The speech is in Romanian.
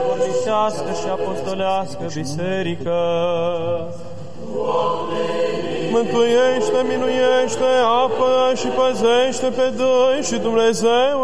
Ormisească și apostolească biserică. Mântuiește, minuiește, apără și păzește pe doi și Dumnezeu